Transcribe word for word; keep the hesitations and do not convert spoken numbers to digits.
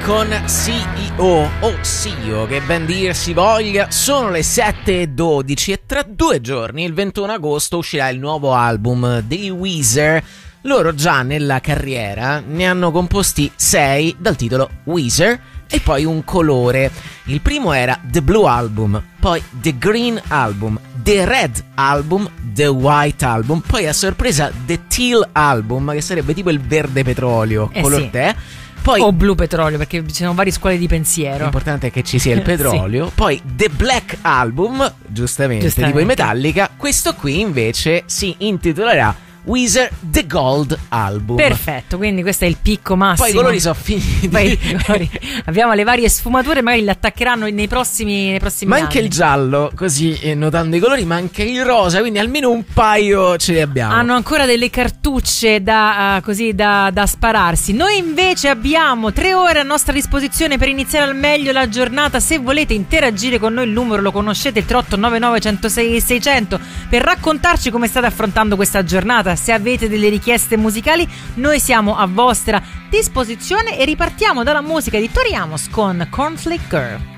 con C E O o C E O, che ben dir si voglia. Sono le sette e dodici e tra due giorni, il ventuno agosto, uscirà il nuovo album dei Weezer. Loro già nella carriera ne hanno composti sei dal titolo Weezer e poi un colore. Il primo era The Blue Album, poi The Green Album, The Red Album, The White Album, poi a sorpresa The Teal Album, che sarebbe tipo il verde petrolio, eh color sì. tè. Poi, o blu petrolio, perché ci sono varie scuole di pensiero. L'importante è che ci sia il petrolio. Sì. Poi The Black Album, giustamente, giustamente, tipo in Metallica. Questo qui invece si intitolerà Weezer The Gold Album. Perfetto, quindi questo è il picco massimo. Poi i colori sono finiti. Poi i colori. Abbiamo le varie sfumature, magari le attaccheranno nei prossimi, nei prossimi ma anni. anche il giallo, così eh, notando i colori, ma anche il rosa, quindi almeno un paio ce li abbiamo. Hanno ancora delle cartucce da, uh, così, da, da spararsi. Noi invece abbiamo tre ore a nostra disposizione per iniziare al meglio la giornata. Se volete interagire con noi, il numero lo conoscete, il tre otto nove nove uno zero sei sei zero zero, per raccontarci come state affrontando questa giornata. Se avete delle richieste musicali, noi siamo a vostra disposizione e ripartiamo dalla musica di Tori Amos con Cornflake Girl.